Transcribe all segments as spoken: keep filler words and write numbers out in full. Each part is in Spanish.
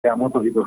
quedamos toditos.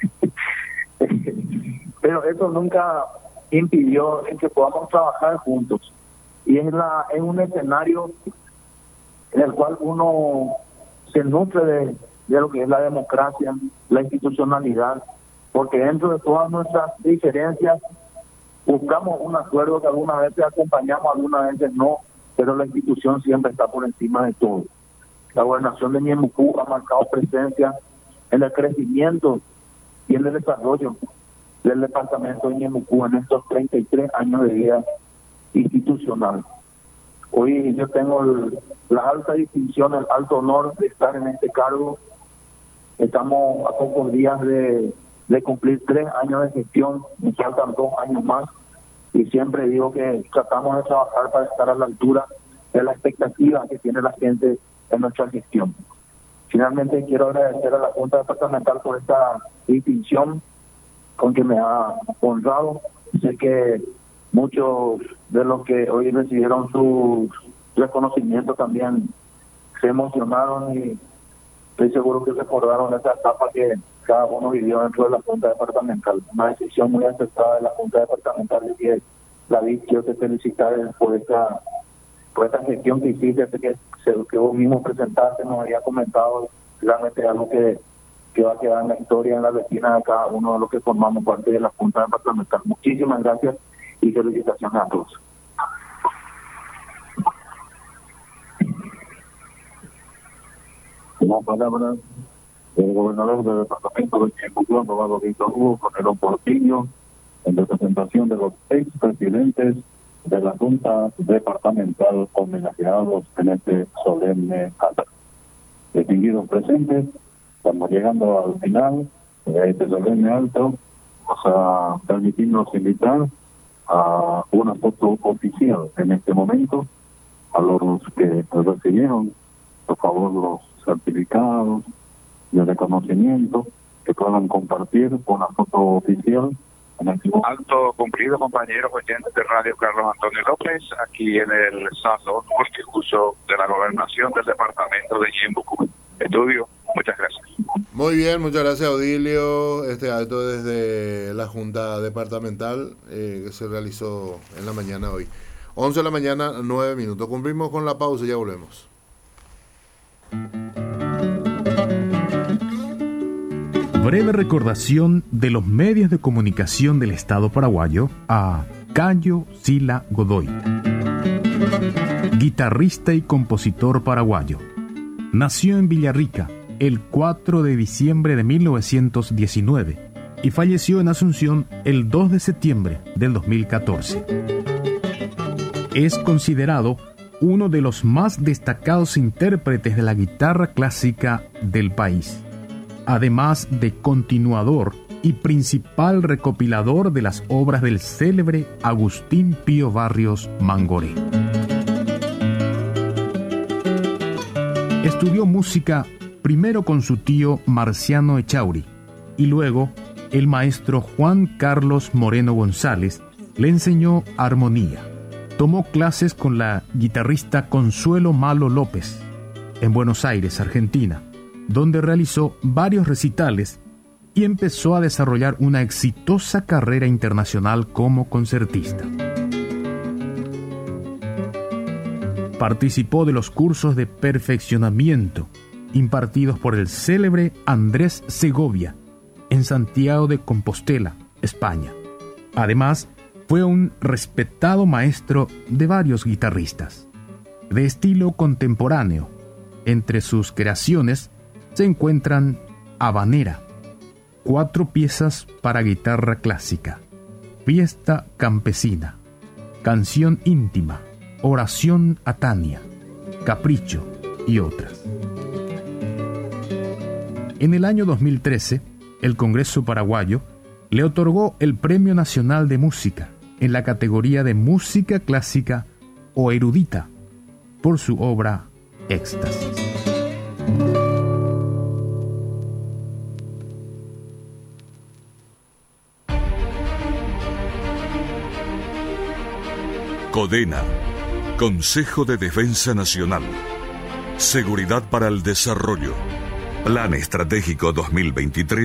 Pero eso nunca impidió en que podamos trabajar juntos. Y es, la, es un escenario en el cual uno se nutre de, de lo que es la democracia, la institucionalidad, porque dentro de todas nuestras diferencias buscamos un acuerdo que algunas veces acompañamos, algunas veces no, pero la institución siempre está por encima de todo. La gobernación de Ñeembucú ha marcado presencia en el crecimiento y en el desarrollo del departamento de Ñeembucú en estos treinta y tres años de vida institucional. Hoy yo tengo el, la alta distinción, el alto honor de estar en este cargo. Estamos a pocos días de, de cumplir tres años de gestión, me faltan dos años más, y siempre digo que tratamos de trabajar para estar a la altura de la expectativa que tiene la gente en nuestra gestión. Finalmente quiero agradecer a la Junta Departamental por esta distinción con que me ha honrado. Sé que muchos de los que hoy recibieron su reconocimiento también se emocionaron y estoy seguro que recordaron esa etapa que cada uno vivió dentro de la Junta Departamental. Una decisión muy acertada de la Junta Departamental, y que David, quiero te felicitar por esta, por esta gestión que hiciste, que, que vos mismo presentaste, nos había comentado, realmente algo que que va a quedar en la historia, en la retina de cada uno de los que formamos parte de la Junta Departamental. Muchísimas gracias y felicitaciones a todos. La palabra del gobernador del departamento de Ñeembucú, aprobado Víctor Hugo Conero Portillo, en representación de los expresidentes de la Junta Departamental homenajeados en este solemne acto. Distinguidos presentes, estamos llegando al final de este solemne acto. Vamos a permitirnos invitar a una foto oficial en este momento a los que recibieron, por favor, los certificados de reconocimiento, que puedan compartir una foto oficial en el acto cumplido, compañeros oyentes de Radio Carlos Antonio López, aquí en el salón multiuso de la gobernación del departamento de Ñeembucú. Estudio, muchas gracias. Muy bien, muchas gracias, Odilio. Este acto desde la Junta Departamental eh, que se realizó en la mañana hoy. once de la mañana, nueve minutos. Cumplimos con la pausa y ya volvemos. Breve recordación de los medios de comunicación del Estado paraguayo a Cayo Sila Godoy. Guitarrista y compositor paraguayo. Nació en Villarrica el cuatro de diciembre de mil novecientos diecinueve y falleció en Asunción el dos de septiembre del dos mil catorce. Es considerado uno de los más destacados intérpretes de la guitarra clásica del país, además de continuador y principal recopilador de las obras del célebre Agustín Pío Barrios Mangoré. Estudió música primero con su tío Marciano Echauri y luego el maestro Juan Carlos Moreno González le enseñó armonía. Tomó clases con la guitarrista Consuelo Malo López en Buenos Aires, Argentina, donde realizó varios recitales y empezó a desarrollar una exitosa carrera internacional como concertista. Participó de los cursos de perfeccionamiento impartidos por el célebre Andrés Segovia en Santiago de Compostela, España. Además, fue un respetado maestro de varios guitarristas. De estilo contemporáneo, entre sus creaciones se encuentran Habanera, cuatro piezas para guitarra clásica, Fiesta Campesina, Canción Íntima, Oración a Tania, Capricho y otras. En el año dos mil trece, el Congreso Paraguayo le otorgó el Premio Nacional de Música en la categoría de Música Clásica o Erudita por su obra Éxtasis. CODENA, Consejo de Defensa Nacional. Seguridad para el desarrollo. Plan Estratégico dos mil veintitrés